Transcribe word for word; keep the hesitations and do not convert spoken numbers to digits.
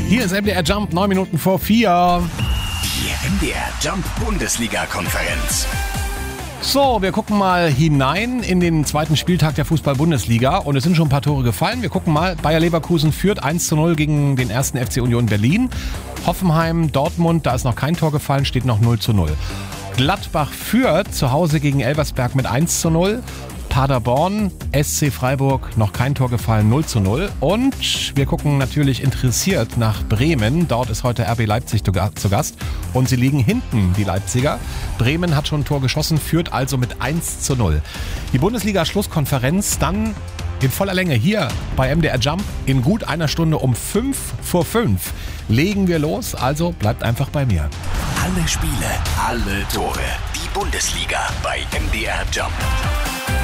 Hier ist M D R Jump, neun Minuten vor vier. Die M D R Jump Bundesliga-Konferenz. So, wir gucken mal hinein in den zweiten Spieltag der Fußball-Bundesliga und es sind schon ein paar Tore gefallen. Wir gucken mal, Bayer Leverkusen führt eins zu null gegen den ersten F C Union Berlin. Hoffenheim, Dortmund, da ist noch kein Tor gefallen, steht noch null zu null. Gladbach führt zu Hause gegen Elversberg mit eins zu null. Paderborn, S C Freiburg, noch kein Tor gefallen, null zu null. Und wir gucken natürlich interessiert nach Bremen. Dort ist heute R B Leipzig zu Gast und sie liegen hinten, die Leipziger. Bremen hat schon ein Tor geschossen, führt also mit eins zu null. Die Bundesliga-Schlusskonferenz dann in voller Länge hier bei M D R Jump in gut einer Stunde um fünf vor fünf. Legen wir los, also bleibt einfach bei mir. Alle Spiele, alle Tore. Die Bundesliga bei M D R Jump.